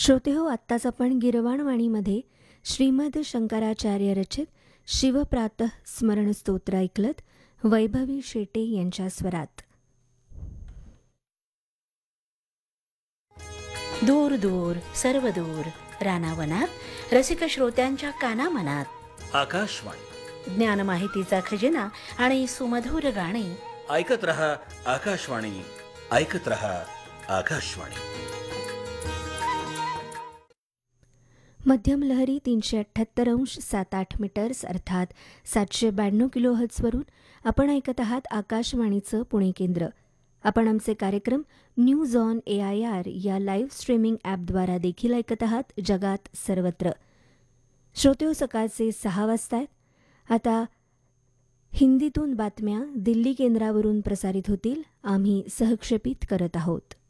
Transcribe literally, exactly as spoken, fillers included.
श्रोते हो, आत्ताच आपण गिरवाणवाणीमध्ये श्रीमद शंकराचार्य रचित शिवप्रातः स्मरण स्तोत्र ऐकलत वैभवी शेटे यांच्या स्वरात. दूर दूर सर्व दूर रानावनात रसिक श्रोत्यांच्या कानामनात आकाशवाणी ज्ञान माहितीचा खजिना आणि सुमधुर गाणी ऐकत रहा. आकाशवाणी ऐकत रहा. आकाशवाणी मध्यम लहरी तीनशे अठ्ठ्याहत्तर अंश सात आठ मीटर्स अर्थात सातशे ब्याण्णव किलो हर्ट्झवरून आपण ऐकत आहात आकाशवाणीचं पुणे केंद्र. आपण आमचे कार्यक्रम news on A I R या लाईव्ह स्ट्रीमिंग ॲपद्वारा देखील ऐकत आहात जगात सर्वत्र. श्रोते, सकाळचे सहा वाजता आहेत. आता हिंदीतून बातम्या दिल्ली केंद्रावरून प्रसारित होतील. आम्ही सहक्षेपित करत आहोत.